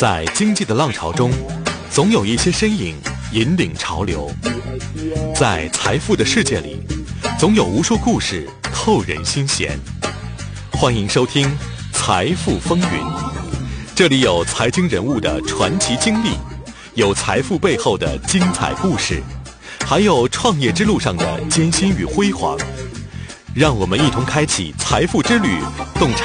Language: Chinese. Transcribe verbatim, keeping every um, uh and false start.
在经济的浪潮中，总有一些身影引领潮流；在财富的世界里，总有无数故事透人心弦。欢迎收听《财富风云》，这里有财经人物的传奇经历，有财富背后的精彩故事，还有创业之路上的艰辛与辉煌。让我们一同开启财富之旅，洞察